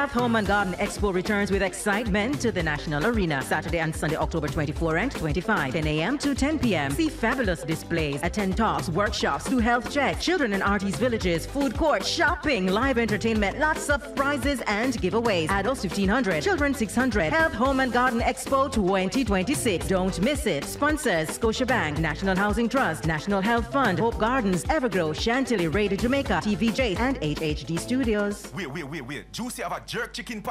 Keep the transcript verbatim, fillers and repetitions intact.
Health, Home and Garden Expo returns with excitement to the National Arena. Saturday and Sunday, October twenty-fourth and twenty-fifth, ten a m to ten p m See fabulous displays, attend talks, workshops, do health checks, children and artists villages, food court, shopping, live entertainment, lots of prizes and giveaways. Adults fifteen hundred, children six hundred. Health, Home and Garden Expo twenty twenty-six. Don't miss it. Sponsors: Scotiabank, National Housing Trust, National Health Fund, Hope Gardens, Evergrow, Chantilly, Radio Jamaica, T V J, and H H D Studios. Wait, wait, wait, wait. Juicy have a jerk chicken pie.